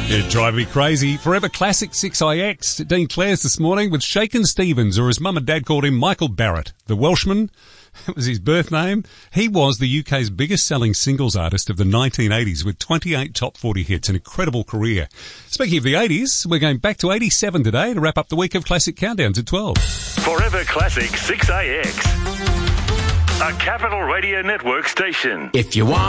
It'd drive me crazy. Forever Classic 6IX. Dean Clare's this morning with Shakin' Stevens, or as Mum and Dad called him, Michael Barrett. The Welshman, that was his birth name. He was the UK's biggest selling singles artist of the 1980s with 28 top 40 hits, an incredible career. Speaking of the 80s, we're going back to 87 today to wrap up the week of Classic Countdowns at 12. Forever Classic 6IX. A Capital Radio Network station. If you want